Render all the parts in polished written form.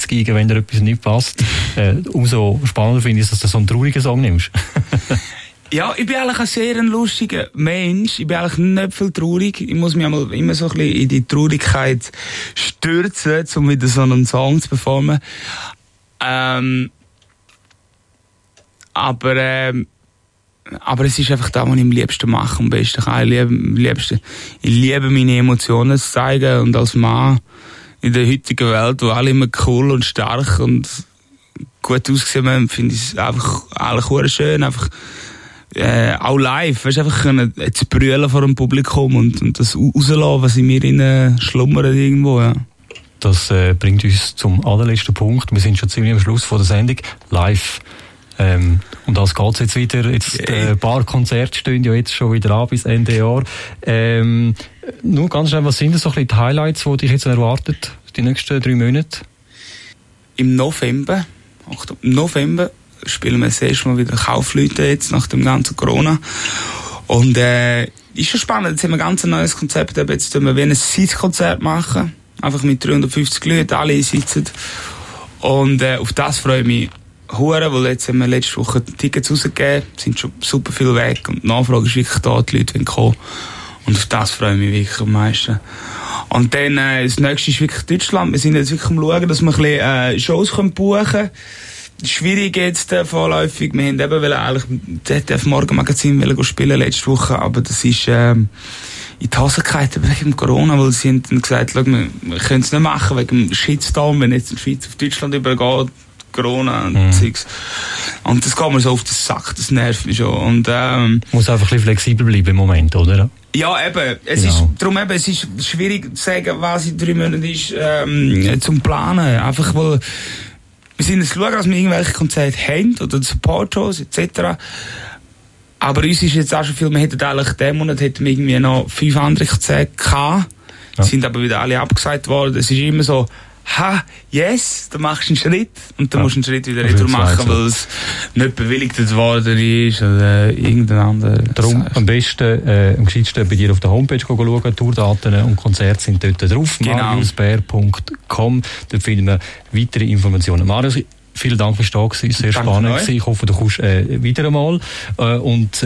geigen, wenn dir etwas nicht passt. Umso spannender finde ich, dass du so einen traurigen Song nimmst. Ja, ich bin eigentlich ein sehr lustiger Mensch. Ich bin eigentlich nicht viel traurig. Ich muss mich einmal immer so ein bisschen in die Traurigkeit stürzen, um wieder so einen Song zu performen. Aber es ist einfach das, was ich am liebsten mache, am besten kann. Ich liebe meine Emotionen zu zeigen, und als Mann in der heutigen Welt, wo alle immer cool und stark und gut aussehen haben, finde ich es einfach eigentlich schön, einfach auch live, weißt, einfach zu brüllen vor dem Publikum und das rauslassen, was in mir innen schlummert irgendwo, ja. Das bringt uns zum allerletzten Punkt. Wir sind schon ziemlich am Schluss von der Sendung. Live. Und das geht's jetzt wieder. Ein paar Konzerte stehen ja jetzt schon wieder an bis Ende Jahr. Nur ganz schnell, was sind so ein bisschen die Highlights, die dich jetzt erwartet, die nächsten 3 Monate? Im November spielen wir das erste Mal wieder Kaufleute jetzt, nach dem ganzen Corona. Und ist schon spannend, jetzt haben wir ein ganz neues Konzept. Jetzt tun wir wie ein Sitzkonzert machen. Einfach mit 350 Leuten, alle sitzen. Und auf das freue ich mich hure, weil jetzt haben wir letzte Woche Tickets rausgegeben, sind schon super viel weg und die Nachfrage ist wirklich da, die Leute wollen kommen. Und auf das freue ich mich wirklich am meisten. Und dann das nächste ist wirklich Deutschland. Wir sind jetzt wirklich am schauen, dass wir ein bisschen Shows buchen können. Schwierig jetzt vorläufig. Wir haben eben eigentlich ZDF Morgenmagazin spielen letzte Woche, aber das ist in die Hose gefallen wegen dem Corona, weil sie haben dann gesagt, wir können es nicht machen wegen dem Shitstorm, wenn jetzt in der Schweiz auf Deutschland übergeht, Corona und Zeugs. Und das geht mir so auf den Sack, das nervt mich schon. Und, muss einfach ein bisschen flexibel bleiben im Moment, oder? Ja, eben. Es ist schwierig zu sagen, was in 3 Monaten ist, zum Planen. Einfach, weil wir sind jetzt schauen, dass wir irgendwelche Konzerte haben, oder Support-Shows, etc. Aber uns ist jetzt auch schon viel, wir hätten eigentlich diesen Monat irgendwie noch 5 andere Konzerte gehabt. Ja. Sind aber wieder alle abgesagt worden. Es ist immer so, yes, dann machst du einen Schritt und dann musst du einen Schritt wieder retour machen, weil es nicht bewilligt worden ist oder irgendein anderer. Darum am besten, am gescheitsten bei dir auf der Homepage schauen, Tourdaten und Konzerte sind dort drauf, genau. mariusbär.com, dort finden wir weitere Informationen. Marius, vielen Dank fürs da gewesen, sehr spannend gewesen. Ich hoffe, du kommst wieder einmal und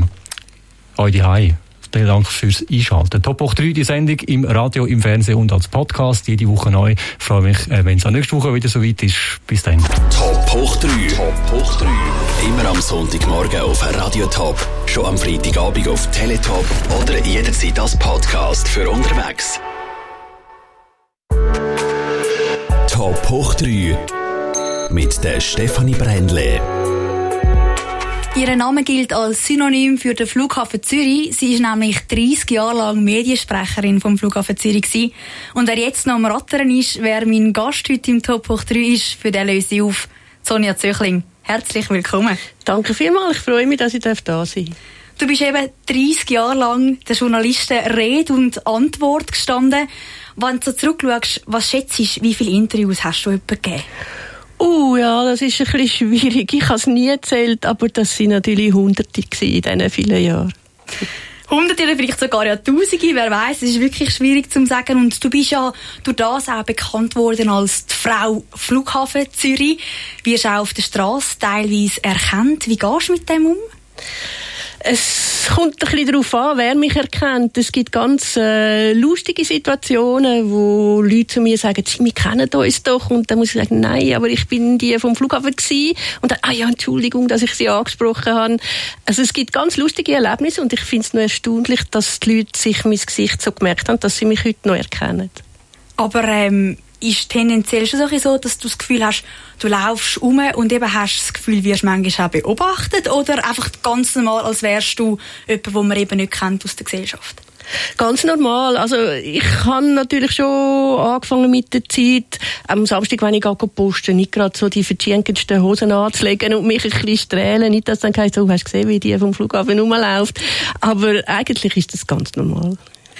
euch die Hause. Vielen Dank fürs Einschalten. Top hoch 3, die Sendung im Radio, im Fernsehen und als Podcast. Jede Woche neu. Ich freue mich, wenn es auch nächste Woche wieder so weit ist. Bis dann. Top hoch 3. Top hoch 3. Immer am Sonntagmorgen auf Radio Top. Schon am Freitagabend auf Teletop oder jederzeit als Podcast für unterwegs. Top hoch 3. Mit der Stefanie Brändle. Ihr Name gilt als Synonym für den Flughafen Zürich. Sie ist nämlich 30 Jahre lang Mediensprecherin vom Flughafen Zürich gewesen. Und wer jetzt noch am Rattern ist, wer mein Gast heute im Top hoch 3 ist, für den löse ich auf. Sonja Zöchling, herzlich willkommen. Danke vielmals, ich freue mich, dass ich da sein darf. Du bist eben 30 Jahre lang den Journalisten Rede und Antwort gestanden. Wenn du so zurückschaust, was schätzt du, wie viele Interviews hast du jemandem gegeben? Ja, das ist ein bisschen schwierig. Ich habe es nie gezählt, aber das sind natürlich Hunderte in diesen vielen Jahren. Hunderte oder vielleicht sogar ja Tausende, wer weiss, es ist wirklich schwierig zu sagen. Und du bist ja durch das auch bekannt worden als die Frau Flughafen Zürich. Wirst auch auf der Straße teilweise erkannt. Wie gehst du mit dem um? Es kommt ein bisschen darauf an, wer mich erkennt. Es gibt ganz lustige Situationen, wo Leute zu mir sagen, wir kennen uns doch. Und dann muss ich sagen, nein, aber ich bin die vom Flughafen gewesen. Und dann, Entschuldigung, dass ich sie angesprochen habe. Also es gibt ganz lustige Erlebnisse und ich finde es noch erstaunlich, dass die Leute sich mein Gesicht so gemerkt haben, dass sie mich heute noch erkennen. Aber ist tendenziell schon so, dass du das Gefühl hast, du laufst rum und eben hast das Gefühl, wirst manchmal auch beobachtet, oder einfach ganz normal, als wärst du jemand, den man eben nicht kennt aus der Gesellschaft? Ganz normal. Also ich habe natürlich schon angefangen mit der Zeit, am Samstag, wenn ich posten, nicht gerade so die verschiedensten Hosen anzulegen und mich ein bisschen strählen. Nicht, dass dann heisst, hast du gesehen, wie die vom Flughafen rumläuft. Aber eigentlich ist das ganz normal.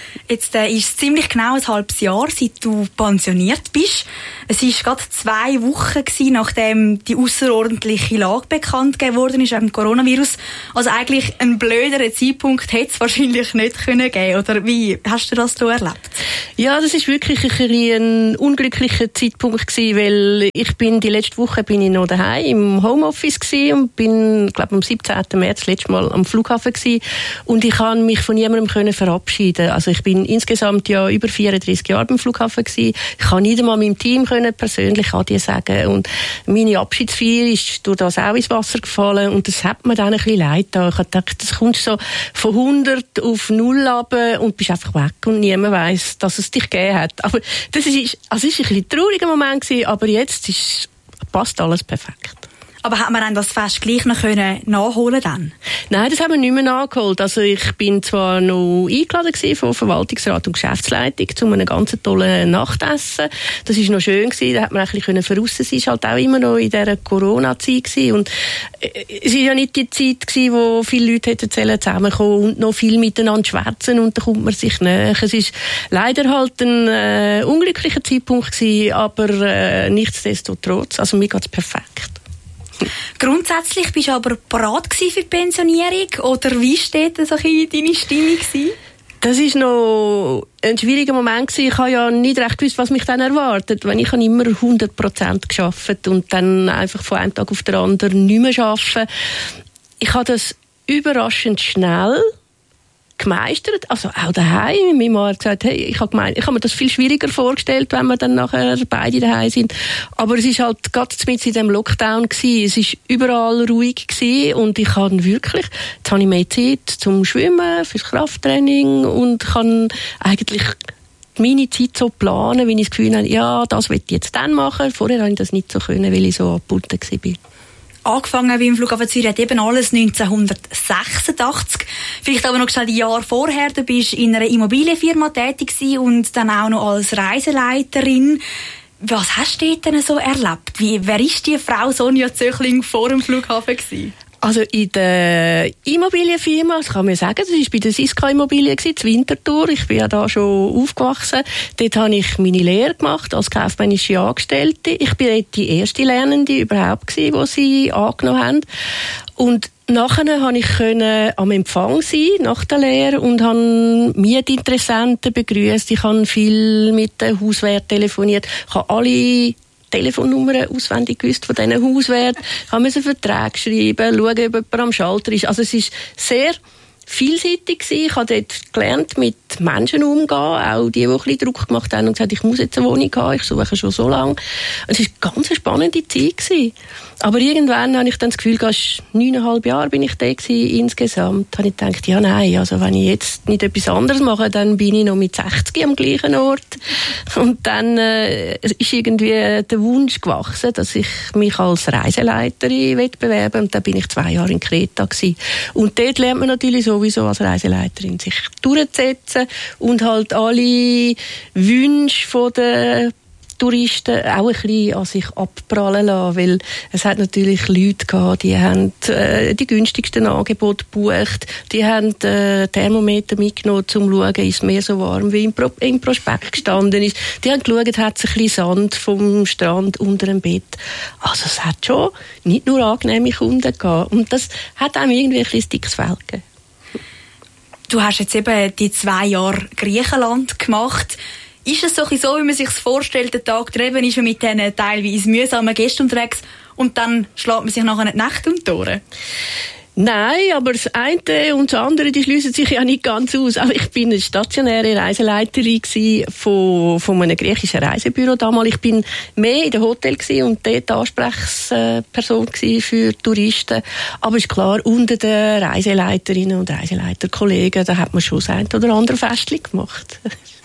Jetzt ist es ziemlich genau ein halbes Jahr, seit du pensioniert bist. Es war gerade 2 Wochen gewesen, nachdem die außerordentliche Lage bekannt gegeben worden ist, wegen dem Coronavirus. Also eigentlich einen blöderen Zeitpunkt hätte es wahrscheinlich nicht können geben. Oder wie hast du das so erlebt? Ja, das ist wirklich ein unglücklicher Zeitpunkt gewesen, weil die letzte Woche bin ich noch daheim im Homeoffice gewesen und bin, glaube am 17. März letztes Mal am Flughafen gewesen und ich kann mich von niemandem können verabschieden. Also ich bin insgesamt ja über 34 Jahre beim Flughafen gewesen. Ich kann nicht einmal meinem Team können persönlich Adieu sagen und meine Abschiedsfeier ist durch das auch ins Wasser gefallen und das hat mir dann ein bisschen leid da. Ich habe gedacht, das kommst so von 100 auf 0 runter und bist einfach weg und niemand weiss, dass es dich gegeben hat. Aber das ist ein bisschen trauriger Moment gewesen, aber jetzt passt alles perfekt. Aber hat man dann das Fest gleich noch nachholen dann? Nein, das haben wir nicht mehr nachgeholt. Also ich bin zwar noch eingeladen gewesen von Verwaltungsrat und Geschäftsleitung zu einem ganz tollen Nachtessen. Das ist noch schön gewesen, da hat man ein bisschen voraus sein. Es war halt auch immer noch in dieser Corona-Zeit gewesen. Und es war ja nicht die Zeit gewesen, wo viele Leute hätten zusammenkommen und noch viel miteinander schwätzen und dann kommt man sich näher. Es ist leider halt ein unglücklicher Zeitpunkt gewesen, aber nichtsdestotrotz, also mir geht's perfekt. Grundsätzlich bist du aber bereit für die Pensionierung? Oder wie steht das deine Stimmung gewesen? Das war noch ein schwieriger Moment gewesen. Ich habe ja nicht recht gewusst, was mich dann erwartet. Weil ich habe immer 100% gearbeitet und dann einfach von einem Tag auf den anderen nicht mehr arbeiten. Ich habe das überraschend schnell gemeistert, also auch daheim. Mein Mann hat gesagt, hey, ich habe mir das viel schwieriger vorgestellt, wenn wir dann nachher beide daheim sind. Aber es ist halt gerade mit in dem Lockdown gewesen. Es ist überall ruhig gewesen und ich habe wirklich, jetzt habe ich mehr Zeit zum Schwimmen, fürs Krafttraining und kann eigentlich meine Zeit so planen, wenn ich das Gefühl habe, ja, das will ich jetzt dann machen. Vorher habe ich das nicht so können, weil ich so abgebunden war. Angefangen wie im Flughafen Zürich hat eben alles 1986. Vielleicht aber noch schnell die Jahre vorher. Du bist in einer Immobilienfirma tätig gewesen und dann auch noch als Reiseleiterin. Was hast du dort denn so erlebt? Wer ist die Frau Sonja Zöchling vor dem Flughafen gewesen? Also in der Immobilienfirma, das kann man sagen, das war bei der Siska Immobilien in Winterthur. Ich bin ja da schon aufgewachsen. Dort habe ich meine Lehre gemacht als kaufmännische Angestellte. Ich bin dort die erste Lernende überhaupt gewesen, die sie angenommen haben. Und nachher konnte ich am Empfang sein, nach der Lehre, und habe Mietinteressenten begrüßt. Ich habe viel mit den Hauswärten telefoniert. Ich habe alle Telefonnummern auswendig gewusst von diesen Hauswärten. Ich musste Verträge schreiben, schauen, ob jemand am Schalter ist. Also es war sehr vielseitig gewesen. Ich habe dort gelernt, mit Menschen umzugehen, auch die ein bisschen Druck gemacht haben und gesagt, ich muss jetzt eine Wohnung haben, ich suche schon so lange. Es war eine ganz spannende Zeit gewesen. Aber irgendwann habe ich dann das Gefühl, 9,5 Jahre bin ich da gewesen, insgesamt. Habe ich gedacht, ja nein, also wenn ich jetzt nicht etwas anderes mache, dann bin ich noch mit 60 am gleichen Ort. Und dann ist irgendwie der Wunsch gewachsen, dass ich mich als Reiseleiterin bewerben will. Und dann bin ich 2 Jahre in Kreta gewesen. Und dort lernt man natürlich sowieso als Reiseleiterin sich durchzusetzen und halt alle Wünsche von den Touristen auch ein bisschen an sich abprallen lassen, weil es hat natürlich Leute gehabt, die haben die günstigsten Angebote gebucht, die haben Thermometer mitgenommen, um zu schauen, ist es mehr so warm, wie im Prospekt gestanden ist. Die haben geschaut, hat es ein bisschen Sand vom Strand unter dem Bett. Also es hat schon nicht nur angenehme Kunden gehabt. Und das hat einem irgendwie ein bisschen dickes Fell gegeben. Du hast jetzt eben die 2 Jahre Griechenland gemacht. Ist es so, wie man sich vorstellt, der Tag der Eben ist man mit diesen teilweise mühsamen Gästen unterwegs und dann schlägt man sich nachher die Nächte um die Ohren? Nein, aber das eine und das andere, die schliessen sich ja nicht ganz aus. Also ich bin eine stationäre Reiseleiterin von einem griechischen Reisebüro damals. Ich bin mehr in der Hotel und dort Ansprechperson für Touristen. Aber ist klar, unter den Reiseleiterinnen und Reiseleiterkollegen, da hat man schon das ein oder andere Festchen gemacht.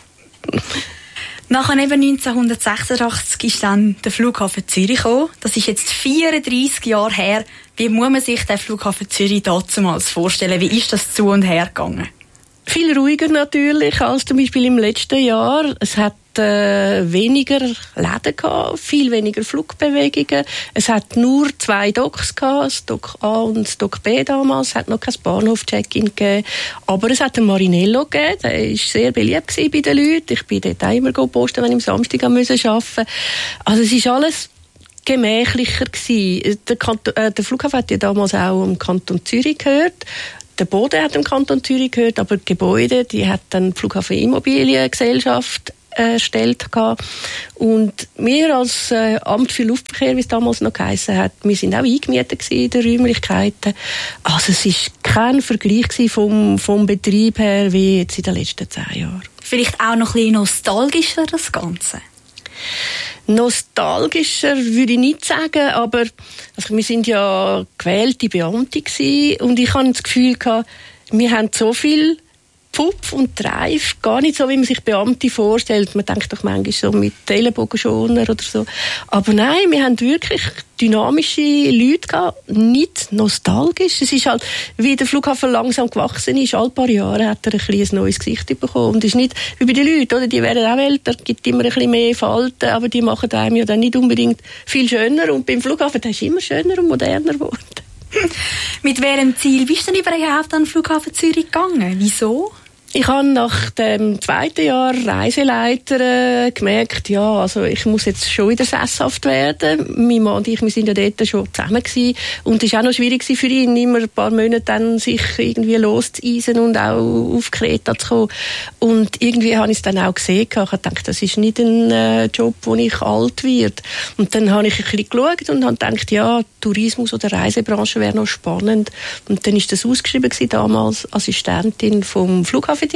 Nachher eben 1986 ist dann der Flughafen Zürich gekommen. Das ist jetzt 34 Jahre her. Wie muss man sich den Flughafen Zürich damals vorstellen? Wie ist das zu und her gegangen? Viel ruhiger natürlich als zum Beispiel im letzten Jahr. Es hat weniger Läden gehabt, viel weniger Flugbewegungen. Es hat nur 2 Docks gehabt, das Dock A und das Dock B damals. Es hat noch kein Bahnhof-Check-in gegeben. Aber es hat einen Marinello gegeben, der war sehr beliebt bei den Leuten. Ich bin dort auch immer posten, wenn ich am Samstag arbeiten musste. Also es ist alles gemächlicher gewesen. Der Flughafen hat ja damals auch im Kanton Zürich gehört. Der Boden hat dem Kanton Zürich gehört, aber die Gebäude, die hat dann die Flughafen Immobiliengesellschaft erstellt gehabt. Und wir als Amt für Luftverkehr, wie es damals noch geheissen hat, wir sind auch eingemietet in den Räumlichkeiten. Also es war kein Vergleich vom Betrieb her wie jetzt in den letzten 10 Jahren. Vielleicht auch noch ein bisschen nostalgischer, das Ganze? Nostalgischer würde ich nicht sagen, aber wir sind ja gewählte Beamte gewesen, und ich hatte das Gefühl gehabt, wir haben so viel Pfupf und Treif, gar nicht so, wie man sich Beamte vorstellt. Man denkt doch manchmal so mit Ellenbogenschoner oder so. Aber nein, wir haben wirklich dynamische Leute gehabt, nicht nostalgisch. Es ist halt, wie der Flughafen langsam gewachsen ist, alle paar Jahre hat er ein neues Gesicht bekommen. Und es ist nicht wie bei den Leuten, oder? Die werden auch älter, gibt immer ein bisschen mehr Falten, aber die machen einem ja dann nicht unbedingt viel schöner. Und beim Flughafen, der ist immer schöner und moderner geworden. Mit welchem Ziel bist du denn überhaupt an den Flughafen Zürich gegangen? Wieso? Ich habe nach dem 2. Jahr Reiseleiter gemerkt, ja, also ich muss jetzt schon wieder sesshaft werden. Mein Mann und ich, wir sind ja dort schon zusammen gewesen. Und es war auch noch schwierig für ihn, immer ein paar Monate dann sich irgendwie loszueisen und auch auf Kreta zu kommen. Und irgendwie habe ich es dann auch gesehen. Ich habe gedacht, das ist nicht ein Job, wo ich alt werde. Und dann habe ich ein bisschen geschaut und habe gedacht, ja, Tourismus oder Reisebranche wäre noch spannend. Und dann ist das ausgeschrieben gewesen, damals Assistentin vom Flughafendirektor.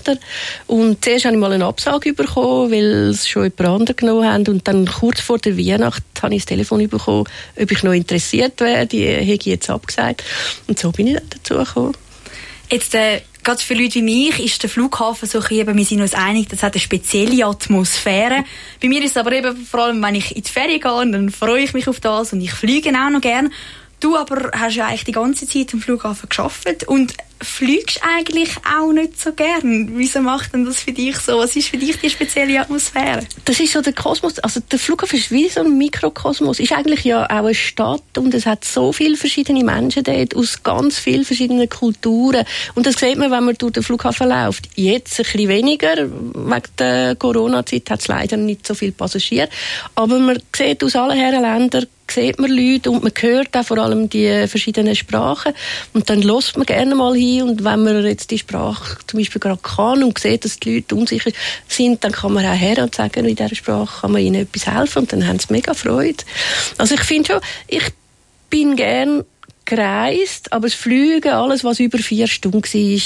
Und zuerst habe ich mal eine Absage bekommen, weil es schon jemand anderes genommen haben. Und dann kurz vor der Weihnacht habe ich das Telefon bekommen, ob ich noch interessiert wäre. Die hätte ich jetzt abgesagt. Und so bin ich dann dazu gekommen. Jetzt, gerade für Leute wie mich ist der Flughafen so eben, wir sind uns einig, das hat eine spezielle Atmosphäre. Bei mir ist es aber eben vor allem, wenn ich in die Ferien gehe, dann freue ich mich auf das und ich fliege auch noch gern. Du aber hast ja eigentlich die ganze Zeit am Flughafen gearbeitet und fliegst eigentlich auch nicht so gern. Wieso macht denn das für dich so? Was ist für dich die spezielle Atmosphäre? Das ist so der Kosmos. Also der Flughafen ist wie so ein Mikrokosmos. Ist eigentlich ja auch eine Stadt und es hat so viele verschiedene Menschen dort aus ganz vielen verschiedenen Kulturen. Und das sieht man, wenn man durch den Flughafen läuft. Jetzt ein bisschen weniger. Wegen der Corona-Zeit hat es leider nicht so viele Passagiere. Aber man sieht aus allen Herren Ländern, sieht man Leute und man hört auch vor allem die verschiedenen Sprachen. Und dann hört man gerne mal hin und wenn man jetzt die Sprache zum Beispiel gerade kann und sieht, dass die Leute unsicher sind, dann kann man auch her und sagen, in dieser Sprache kann man ihnen etwas helfen und dann haben sie mega Freude. Also ich finde schon, ich bin gern gereist, aber das Fliegen, alles was über 4 Stunden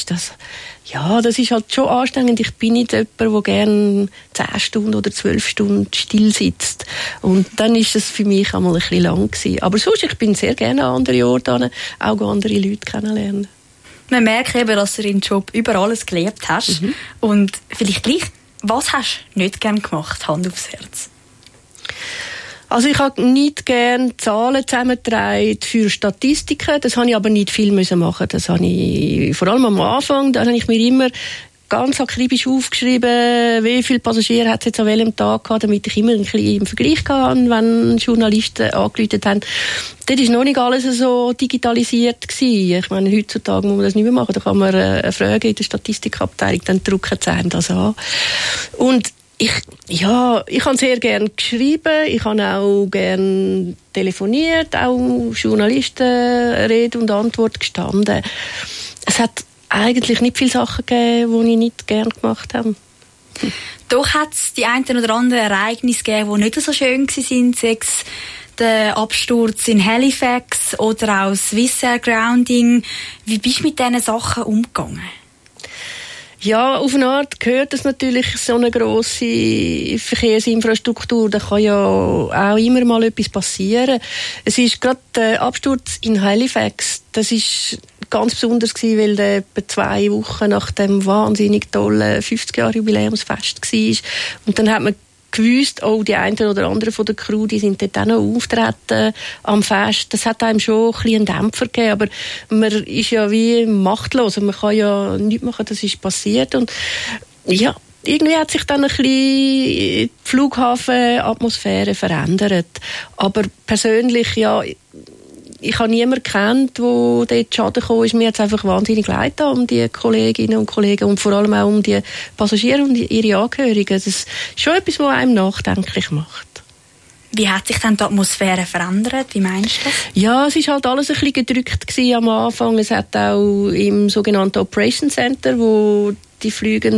war, das ist halt schon anstrengend. Ich bin nicht jemand, der gerne 10 Stunden oder 12 Stunden still sitzt. Und dann ist es für mich einmal ein bisschen lang gewesen. Aber sonst, ich bin sehr gerne an andere Orte, auch andere Leute kennenlernen. Man merkt eben, dass du deinen Job über alles gelebt hast. Mhm. Und vielleicht gleich, was hast du nicht gerne gemacht, Hand aufs Herz? Also ich habe nicht gerne Zahlen zusammengetragen für Statistiken. Das habe ich aber nicht viel machen. Das habe ich vor allem am Anfang, da habe ich mir immer ganz akribisch aufgeschrieben, wie viele Passagiere hat es jetzt an welchem Tag gehabt, damit ich immer ein bisschen im Vergleich hatte, wenn Journalisten angerufen haben. Dort war noch nicht alles so digitalisiert gewesen. Ich meine, heutzutage muss man das nicht mehr machen. Da kann man eine Frage in der Statistikabteilung, dann drücken sie einem das an. Und ich habe sehr gerne geschrieben, ich habe auch gerne telefoniert, auch Journalisten Rede und Antwort gestanden. Es hat eigentlich nicht viele Sachen gegeben, die ich nicht gerne gemacht habe. Doch hat es die einen oder anderen Ereignisse gegeben, die nicht so schön waren, sei es der Absturz in Halifax oder auch das Swissair Grounding. Wie bist du mit diesen Sachen umgegangen? Ja, auf eine Art gehört das natürlich so eine grosse Verkehrsinfrastruktur. Da kann ja auch immer mal etwas passieren. Es ist gerade der Absturz in Halifax, das ist ganz besonders gewesen, weil der etwa 2 Wochen nach dem wahnsinnig tollen 50-Jahre-Jubiläumsfest war. Und dann hat man gewusst, die einen oder anderen von der Crew, die sind dort auch noch auftreten am Fest. Das hat einem schon ein bisschen einen Dämpfer gegeben, aber man ist ja wie machtlos und man kann ja nichts machen, das ist passiert. Und ja, irgendwie hat sich dann ein bisschen die Flughafenatmosphäre verändert. Aber persönlich, ja, ich habe niemanden gekannt, der dort Schaden gekommen ist. Mir hat es einfach wahnsinnig leid um die Kolleginnen und Kollegen und vor allem auch um die Passagiere und ihre Angehörigen. Das ist schon etwas, was einem nachdenklich macht. Wie hat sich dann die Atmosphäre verändert? Wie meinst du das? Ja, es war halt alles ein bisschen gedrückt gewesen am Anfang. Es hat auch im sogenannten Operation Center, wo das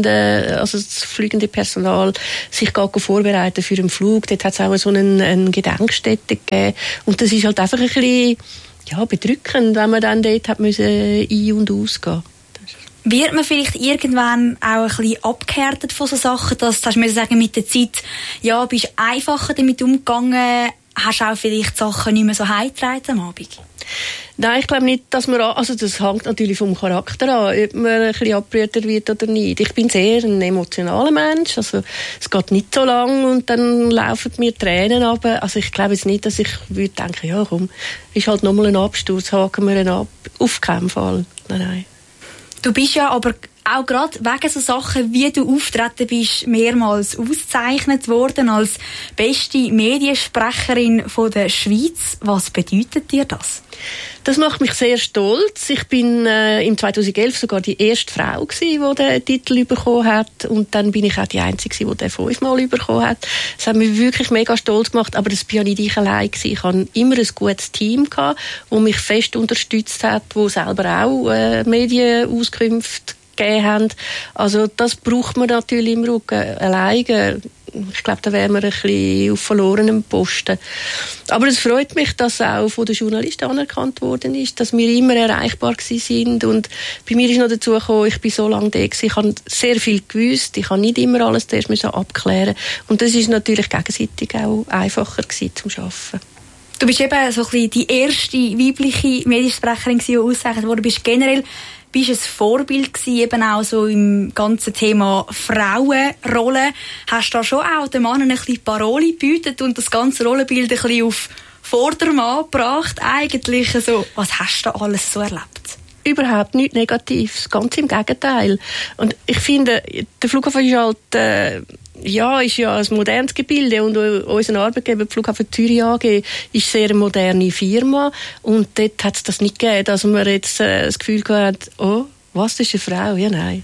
fliegende Personal sich vorbereiten für den Flug. Dort hat es auch so eine Gedenkstätte gegeben. Und das ist halt einfach ein bisschen, ja, bedrückend, wenn man dann dort hat müssen ein- und ausgehen. Wird man vielleicht irgendwann auch ein bisschen abgehärtet von so Sachen, dass du sagen, mit der Zeit, ja, bist einfacher damit umgegangen, hast auch vielleicht Sachen nicht mehr so heimgetragen am Abend? Nein, ich glaube nicht, dass man, also das hängt natürlich vom Charakter an, ob man ein bisschen abgerührt wird oder nicht. Ich bin sehr ein emotionaler Mensch, also es geht nicht so lang und dann laufen mir Tränen runter. Also ich glaube jetzt nicht, dass ich würde denken, ja komm, ist halt nochmal ein Absturz, haken wir ihn ab. Auf keinen Fall. Nein. Du bist ja aber auch gerade wegen so Sachen, wie du auftreten bist, mehrmals ausgezeichnet worden als beste Mediensprecherin von der Schweiz. Was bedeutet dir das? Das macht mich sehr stolz. Ich bin im 2011 sogar die erste Frau gewesen, die den Titel bekommen hat. Und dann bin ich auch die Einzige, die den 5-mal bekommen hat. Das hat mich wirklich mega stolz gemacht. Aber das bin ja nicht ich allein gewesen. Ich hatte immer ein gutes Team gehabt, das mich fest unterstützt hat, das selber auch Medienauskünfte gegeben haben. Also das braucht man natürlich im Rücken. Alleine, ich glaube, da wären wir ein bisschen auf verlorenem Posten. Aber es freut mich, dass auch von den Journalisten anerkannt worden ist, dass wir immer erreichbar sind. Und bei mir ist noch dazu gekommen, ich bin so lange da gewesen, ich habe sehr viel gewusst, ich habe nicht immer alles zuerst abklären. Und das ist natürlich gegenseitig auch einfacher gewesen zum Arbeiten. Du bist eben so ein bisschen die erste weibliche Mediensprecherin, die ausgezeichnet wurde. Du bist generell ein Vorbild gewesen, eben auch so im ganzen Thema Frauenrolle. Hast du da schon auch den Mann ein bisschen Parole gebietet und das ganze Rollenbild ein bisschen auf Vordermann gebracht? Eigentlich so, was hast du da alles so erlebt? Überhaupt nichts Negatives, ganz im Gegenteil. Und ich finde, der Flughafen ist halt, ist ja ein modernes Gebilde und unser Arbeitgeber, die Flughafen Zürich AG, ist sehr eine moderne Firma und dort hat es das nicht gegeben, dass man jetzt das Gefühl gehabt hat, oh, was, das ist eine Frau? Ja, nein.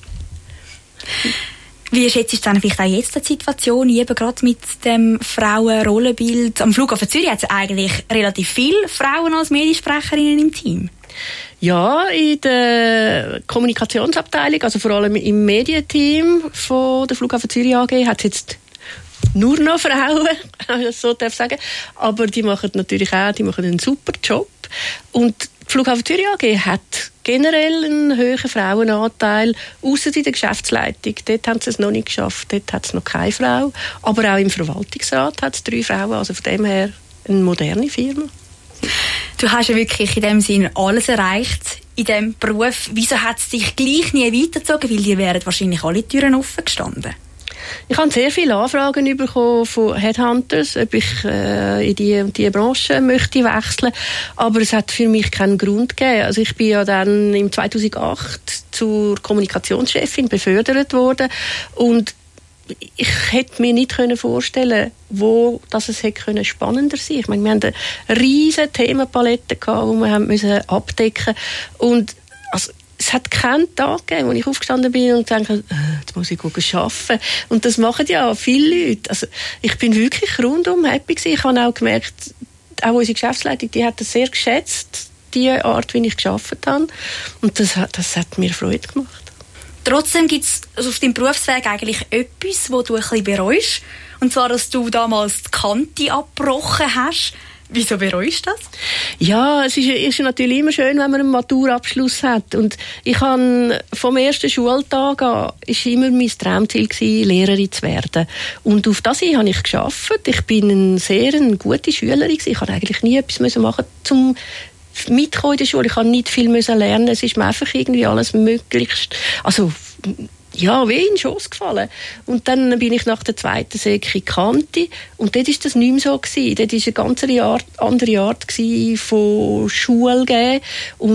Wie schätzt du dann vielleicht auch jetzt die Situation, eben gerade mit dem Frauenrollenbild? Am Flughafen Zürich hat es eigentlich relativ viele Frauen als Mediensprecherinnen im Team. Ja, in der Kommunikationsabteilung, also vor allem im Medienteam von der Flughafen Zürich AG, hat es jetzt nur noch Frauen, so darf ich sagen. Aber die machen natürlich auch, einen super Job. Und die Flughafen Zürich AG hat generell einen hohen Frauenanteil, ausser in der Geschäftsleitung. Dort haben sie es noch nicht geschafft, dort hat es noch keine Frau. Aber auch im Verwaltungsrat hat es 3 Frauen, also von dem her eine moderne Firma. Du hast ja wirklich in dem Sinne alles erreicht in diesem Beruf. Wieso hat es dich gleich nie weitergezogen? Weil dir wären wahrscheinlich alle Türen offen gestanden. Ich habe sehr viele Anfragen bekommen von Headhunters, ob ich in die Branche möchte wechseln. Aber es hat für mich keinen Grund gegeben. Also ich bin ja dann im 2008 zur Kommunikationschefin befördert worden und ich hätte mir nicht vorstellen können, wo das es hätte spannender sein. Ich meine, wir hatten eine riesige Themenpalette gehabt, die wir abdecken mussten. Und also, es hat keinen Tag gegeben, wo ich aufgestanden bin und dachte, jetzt muss ich arbeiten. Und das machen ja viele Leute. Also, ich bin wirklich rundum happy gewesen. Ich habe auch gemerkt, auch unsere Geschäftsleitung, die hat das sehr geschätzt, die Art, wie ich gearbeitet habe. Und das hat mir Freude gemacht. Trotzdem gibt es auf deinem Berufsweg eigentlich etwas, wo du ein bisschen bereust. Und zwar, dass du damals die Kante abgebrochen hast. Wieso bereust du das? Ja, es ist natürlich immer schön, wenn man einen Maturabschluss hat. Und ich habe vom ersten Schultag an, ist immer mein Traumziel gewesen, Lehrerin zu werden. Und auf das habe ich gearbeitet. Ich bin eine gute Schülerin gewesen. Ich habe eigentlich nie etwas machen zum mitkommen in der Schule. Ich habe nicht viel lernen. Es ist mir einfach irgendwie alles möglichst, also ja, wie in den Schoss gefallen. Und dann bin ich nach der 2. Sek in Kante und dort war das nicht mehr so gewesen. Dort war eine ganz andere Art von Schule geben. Und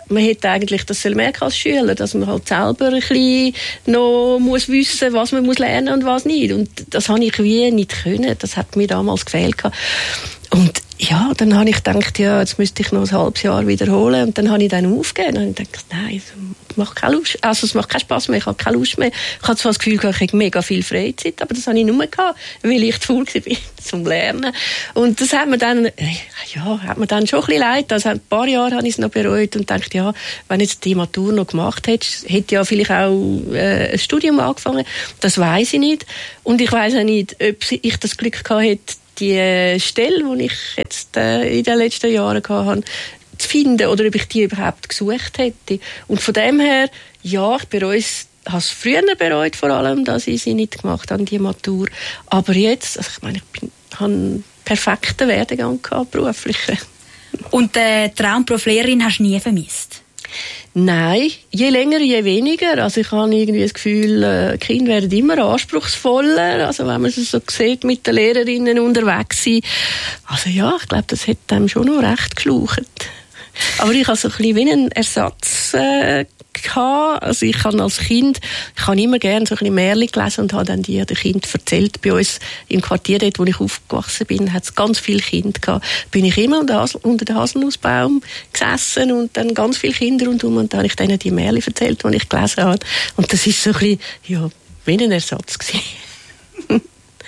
man hätte eigentlich das merken als Schüler, dass man halt selber ein bisschen noch muss wissen, was man muss lernen und was nicht. Und das habe ich wie nicht können. Das hat mir damals gefehlt. Und ja, dann habe ich gedacht, ja, jetzt müsste ich noch ein halbes Jahr wiederholen. Und dann habe ich dann aufgegeben. Dann habe ich gedacht, nein, es macht keine Lust. Also, es macht keinen Spass mehr, ich habe keine Lust mehr. Ich hatte zwar das Gefühl, ich habe mega viel Freizeit, aber das habe ich nur gehabt, weil ich zu faul war zum Lernen. Und das hat mir dann, schon ein bisschen leid. Also, ein paar Jahre habe ich es noch bereut und dachte, ja, wenn jetzt die Matur noch gemacht hättest, hätte ja vielleicht auch ein Studium angefangen. Das weiss ich nicht. Und ich weiss auch nicht, ob ich das Glück gehabt hätte, die Stelle, die ich jetzt in den letzten Jahren hatte, zu finden oder ob ich die überhaupt gesucht hätte. Und von dem her, ja, ich habe es früher bereut, vor allem, dass ich sie nicht gemacht habe, die Matur. Aber jetzt, also ich meine, ich habe einen perfekten Werdegang gehabt, beruflichen. Und den Traumberuf Lehrerin hast du nie vermisst? Nein, je länger, je weniger. Also ich habe irgendwie das Gefühl, Kinder werden immer anspruchsvoller. Also wenn man es so sieht, mit den Lehrerinnen unterwegs sein. Also ja, ich glaube, das hat einem schon noch recht geschlaucht. Aber ich habe so ein bisschen wie einen Ersatz gehabt. Also ich habe als Kind, ich habe immer gerne so ein bisschen Märchen gelesen und habe dann die den Kindern erzählt. Bei uns im Quartier, dort, wo ich aufgewachsen bin, hat es ganz viele Kinder gehabt. Bin ich immer unter dem Haselnussbaum gesessen und dann ganz viele Kinder rundherum und dann habe ich denen die Märchen erzählt, die ich gelesen habe. Und das ist so ein bisschen, ja, wie ein Ersatz gewesen.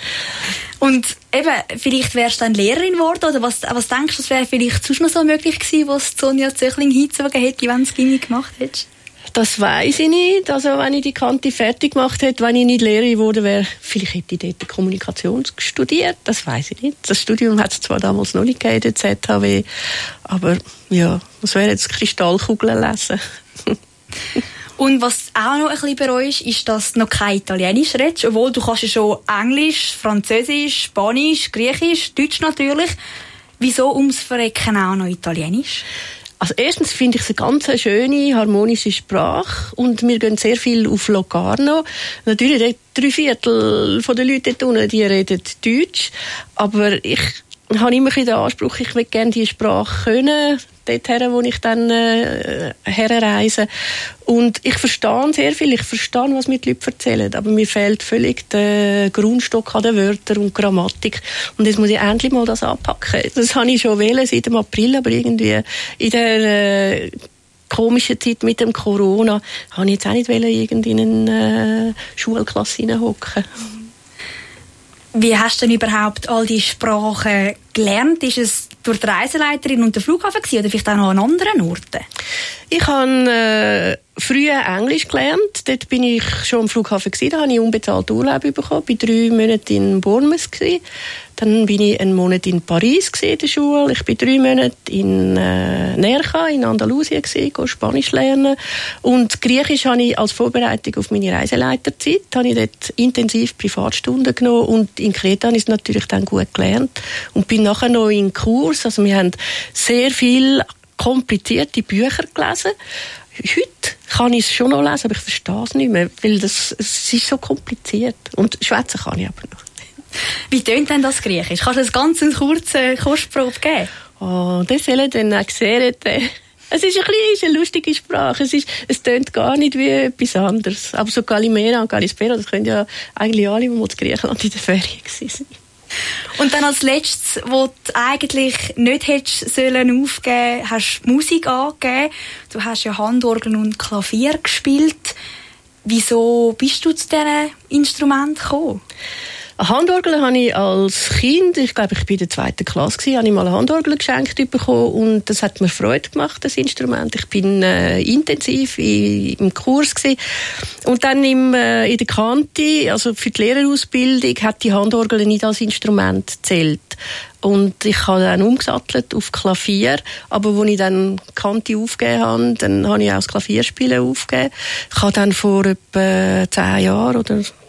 Und eben, vielleicht wärst du dann Lehrerin geworden, oder was denkst du, das wäre vielleicht sonst noch so möglich gewesen, was Sonja Zöchling hingezogen hätte, wenn du es Gymi gemacht hättest? Das weiss ich nicht. Also, wenn ich die Kante fertig gemacht hätte, wenn ich nicht Lehrerin geworden wäre, vielleicht hätte ich dort Kommunikation studiert. Das weiss ich nicht. Das Studium hat es zwar damals noch nicht gegeben, der ZHW, aber ja, das wäre jetzt Kristallkugeln lesen. Und was auch noch ein bisschen bereust, ist, dass du noch kein Italienisch redest, obwohl du kannst ja schon Englisch, Französisch, Spanisch, Griechisch, Deutsch natürlich. Wieso ums Verrecken auch noch Italienisch? Also erstens finde ich es eine ganz schöne, harmonische Sprache und wir gehen sehr viel auf Locarno. Natürlich, 3/4 der Leute dort unten, die reden Deutsch, aber ich habe immer den Anspruch, ich möchte gerne die Sprache können, dorthin, wo ich dann herreise. Und ich verstehe sehr viel, ich verstehe, was mir die Leute erzählen, aber mir fehlt völlig der Grundstock an den Wörtern und Grammatik. Und jetzt muss ich endlich mal das anpacken. Das habe ich schon wollen seit dem April, aber irgendwie in der komischen Zeit mit dem Corona habe ich jetzt auch nicht in eine Schulklasse hineinhocken. Wie hast du denn überhaupt all die Sprachen gelernt? Ist es durch die Reiseleiterin und den Flughafen gewesen, oder vielleicht auch noch an anderen Orten? Ich habe früher Englisch gelernt. Dort bin ich schon am Flughafen gewesen. Da habe ich unbezahlt Urlaub bekommen. Ich war 3 Monate in Bournemouth gewesen. Dann bin ich einen Monat in Paris in der Schule. Ich war 3 Monate in Nerja in Andalusien gewesen, Spanisch lernen. Und Griechisch habe ich als Vorbereitung auf meine Reiseleiterzeit, habe ich dort intensiv Privatstunden genommen und in Kreta habe ich es natürlich dann gut gelernt und bin nachher noch in Kurs. Also wir haben sehr viel komplizierte Bücher gelesen. Heute kann ich es schon noch lesen, aber ich verstehe es nicht mehr, weil es ist so kompliziert. Und schwätzen kann ich aber noch. Wie tönt denn das Griechisch? Kannst du eine ganz kurze Kursprobe geben? Oh, das soll ich dann auch sehen. Es ist eine lustige Sprache. Es tönt gar nicht wie etwas anderes. Aber so Kalimera und Kalispera, das können ja eigentlich alle, die mal in Griechenland in der Ferien waren. Und dann als letztes, wo du eigentlich nicht hättest sollen aufgeben, hast du Musik angegeben. Du hast ja Handorgel und Klavier gespielt. Wieso bist du zu diesen Instrumenten gekommen? Eine Handorgel habe ich als Kind, ich glaube, ich war in der 2. Klasse, habe ich mal eine Handorgel geschenkt bekommen und das hat mir Freude gemacht, das Instrument. Ich bin intensiv im Kurs gewesen. Und dann in der Kante, also für die Lehrerausbildung, hat die Handorgel nicht als Instrument gezählt. Und ich habe dann umgesattelt auf Klavier, aber als ich dann Kante aufgegeben habe, dann habe ich auch das Klavierspielen aufgegeben. Ich habe dann vor etwa 10 Jahren oder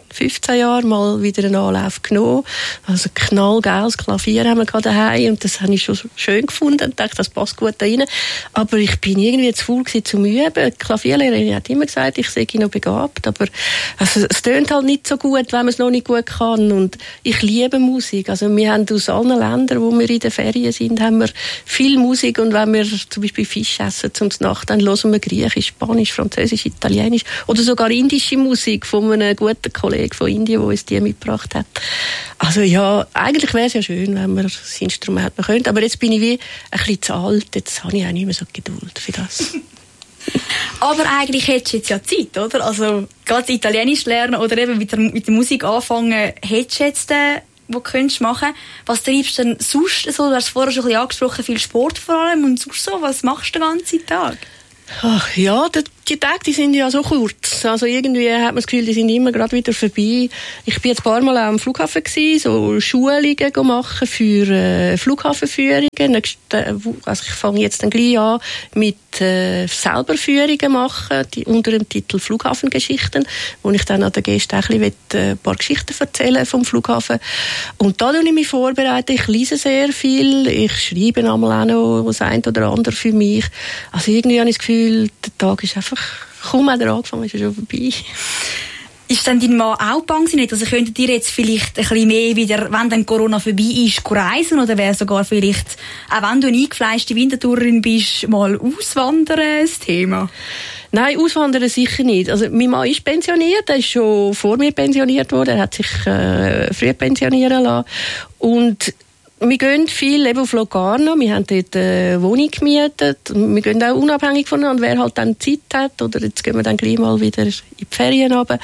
15 Jahren mal wieder einen Anlauf genommen. Also knallgeiles Klavier haben wir gerade daheim und das habe ich schon schön gefunden und dachte, das passt gut da rein. Aber ich bin irgendwie zu faul gewesen zum Üben. Die Klavierlehrerin hat immer gesagt, ich sei noch begabt, aber also, es tönt halt nicht so gut, wenn man es noch nicht gut kann. Und ich liebe Musik. Also wir haben aus allen Ländern, wo wir in den Ferien sind, haben wir viel Musik und wenn wir zum Beispiel Fisch essen zum Nacht, dann hören wir Griechisch, Spanisch, Französisch, Italienisch oder sogar indische Musik von einem guten Kollegen von Indien, der uns die mitgebracht hat. Also ja, eigentlich wäre es ja schön, wenn man das Instrument noch könnte. Aber jetzt bin ich wie ein bisschen zu alt, jetzt habe ich auch nicht mehr so Geduld für das. Aber eigentlich hättest du jetzt ja Zeit, oder? Also gerade Italienisch lernen oder eben mit der Musik anfangen, hättest du jetzt wo du könntest machen. Was treibst du denn sonst so? Du hast vorher schon ein bisschen angesprochen, viel Sport vor allem und sonst so. Was machst du den ganzen Tag? Ach ja, die Tage, die sind ja so kurz. Also irgendwie hat man das Gefühl, die sind immer gerade wieder vorbei. Ich bin jetzt ein paar Mal am Flughafen gewesen, so Schulungen machen für Flughafenführungen. Also ich fange jetzt dann gleich an mit selber Führungen machen, die unter dem Titel Flughafengeschichten, wo ich dann an den Gästen ein bisschen ein paar Geschichten erzählen vom Flughafen. Und da tue ich mich vorbereiten. Ich lese sehr viel. Ich schreibe einmal auch noch das eine oder andere für mich. Also irgendwie habe ich das Gefühl, der Tag ist einfach, kaum hat er angefangen, ist er schon vorbei. Ist denn dein Mann auch bang nicht? Also könntet ihr jetzt vielleicht ein bisschen mehr wieder, wenn dann Corona vorbei ist, reisen? Oder wäre sogar vielleicht, auch wenn du eine eingefleischte Wintertourerin bist, mal auswandern das Thema? Nein, auswandern sicher nicht. Also mein Mann ist pensioniert, er ist schon vor mir pensioniert worden, er hat sich früh pensionieren lassen. Und wir gehen viel eben auf Locarno, wir haben dort eine Wohnung gemietet. Wir gehen auch unabhängig voneinander, wer halt dann Zeit hat. Oder jetzt gehen wir dann gleich mal wieder in die Ferien runter.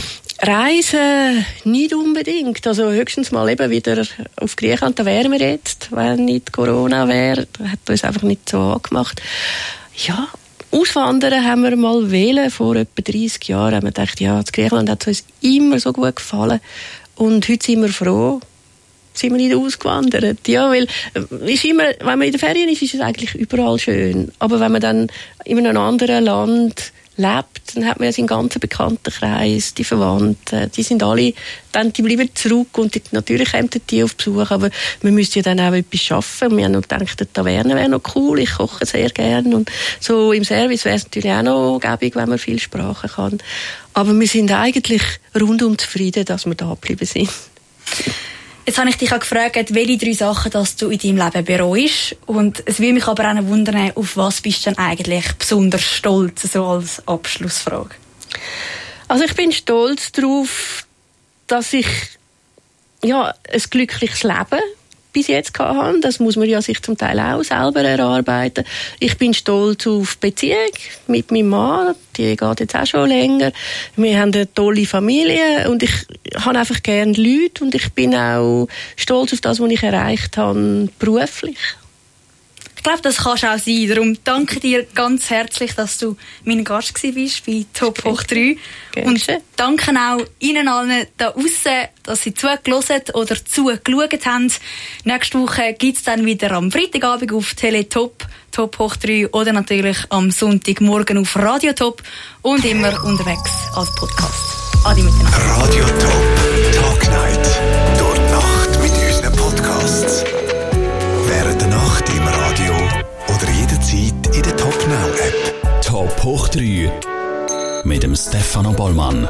Reisen nicht unbedingt. Also höchstens mal eben wieder auf Griechenland, da wären wir jetzt, wenn nicht Corona wäre. Das hat uns einfach nicht so angemacht. Ja, auswandern haben wir mal wählen vor etwa 30 Jahren. Haben wir gedacht, ja, das Griechenland hat uns immer so gut gefallen. Und heute sind wir froh, sind wir nicht ausgewandert. Ja, weil ist immer, wenn man in den Ferien ist, ist es eigentlich überall schön. Aber wenn man dann in einem anderen Land lebt, dann hat man ja seinen ganzen Bekanntenkreis, die Verwandten, die sind alle, dann, die bleiben zurück und natürlich kommen die auf Besuch, aber man müsste ja dann auch etwas schaffen. Wir haben noch gedacht, die Taverne wäre noch cool, ich koche sehr gerne und so im Service wäre es natürlich auch noch gäbig, wenn man viel Sprachen kann. Aber wir sind eigentlich rundum zufrieden, dass wir da geblieben sind. Jetzt habe ich dich auch gefragt, welche 3 Sachen dass du in deinem Leben bereust. Und es würde mich aber auch wundern, auf was bist du denn eigentlich besonders stolz, so als Abschlussfrage? Also ich bin stolz darauf, dass ich ein glückliches Leben bis jetzt hatte. Das muss man ja sich zum Teil auch selber erarbeiten. Ich bin stolz auf die Beziehung mit meinem Mann. Die geht jetzt auch schon länger. Wir haben eine tolle Familie und ich habe einfach gerne Leute und ich bin auch stolz auf das, was ich erreicht habe, beruflich. Ich glaube, das kannst du auch sein. Darum danke dir ganz herzlich, dass du mein Gast warst bei Top Hoch 3. Und danke auch Ihnen allen da draussen, dass Sie zugehört oder zugeschaut haben. Nächste Woche gibt es dann wieder am Freitagabend auf Teletop, Top Hoch 3 oder natürlich am Sonntagmorgen auf Radio Top und immer unterwegs als Podcast. Adi miteinander. Radio Top Talk Night. Durch die Nacht mit unseren Podcasts. Während der Nacht im Radio oder jederzeit in der Top Now App. Top Hoch 3 mit dem Stefano Bollmann.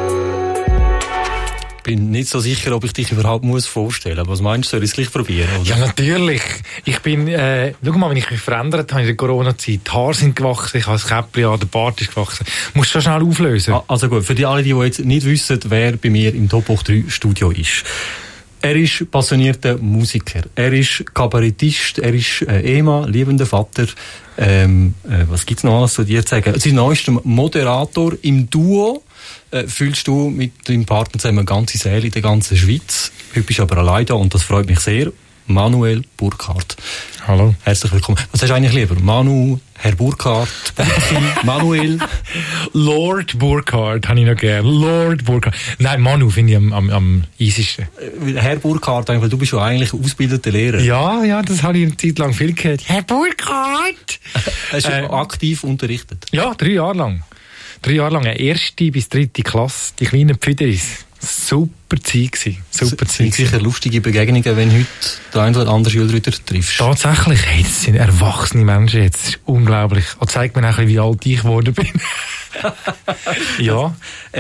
Ich bin nicht so sicher, ob ich dich überhaupt vorstellen muss. Aber was meinst du, soll ich es gleich probieren? Oder? Ja, natürlich. Ich bin, schau mal, wenn ich mich verändert habe in der Corona-Zeit, die Haare sind gewachsen, ich habe das Käppchen an, der Bart ist gewachsen. Musst du schon schnell auflösen. Also gut, für alle, die jetzt nicht wissen, wer bei mir im Top Hoch 3 Studio ist. Er ist passionierter Musiker, er ist Kabarettist, er ist Ehemann, liebender Vater. Was gibt's noch alles zu dir zu sagen? Sein neuester Moderator im Duo. Fühlst du mit deinem Partner zusammen eine ganze Säle in der ganzen Schweiz. Heute bist du aber allein da und das freut mich sehr. Manuel Burkhardt. Hallo. Herzlich willkommen. Was hast du eigentlich lieber? Manu, Herr Burkhardt, Manuel? Lord Burkhardt habe ich noch gern. Lord Burkhardt. Nein, Manu finde ich am easiesten. Herr Burkhardt, weil du bist ja eigentlich ausgebildeter Lehrer. Ja, das habe ich eine Zeit lang viel gehört. Herr Burkhardt! Hast du aktiv unterrichtet? Ja, 3 Jahre lang. 3 Jahre lang, eine 1. bis 3. Klasse, die kleinen Pfüderis. Super Zeit gewesen. Super Zeit. Sind sicher lustige Begegnungen, wenn heute der eine oder andere Schüler wieder triffst. Tatsächlich, hey, das sind erwachsene Menschen jetzt. Das ist unglaublich. Und zeigt mir auch ein bisschen, wie alt ich geworden bin. Ja.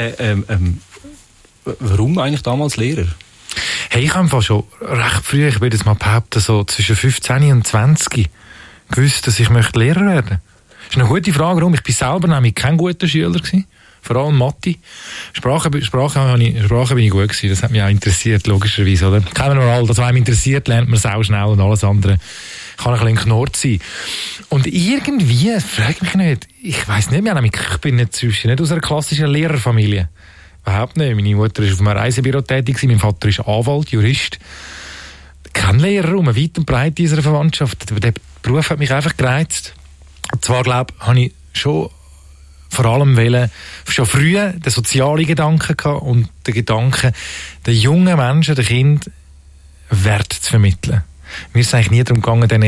Warum eigentlich damals Lehrer? Hey, ich habe schon recht früh, ich würde jetzt mal behaupten, so zwischen 15 und 20 gewusst, dass ich möchte Lehrer werden. Das ist eine gute Frage, warum. Ich bin selber nämlich kein guter Schüler gewesen. Vor allem Mathe. Sprache bin ich gut gewesen. Das hat mich auch interessiert, logischerweise, oder? Kennen wir alle, das, was einem interessiert, lernt man es auch schnell und alles andere kann ein bisschen knurrt sein. Und irgendwie, frag mich nicht, ich weiss nicht mehr, ich bin nicht aus einer klassischen Lehrerfamilie. Überhaupt nicht. Meine Mutter war auf einem Reisebüro tätig, mein Vater ist Anwalt, Jurist. Kein Lehrer rum, weit und breit in unserer Verwandtschaft. Der Beruf hat mich einfach gereizt. Und zwar, glaube ich, habe ich schon vor allem schon früh den sozialen Gedanken gehabt und den Gedanken, den jungen Menschen, den Kindern Wert zu vermitteln. Mir ist es eigentlich nie darum gegangen,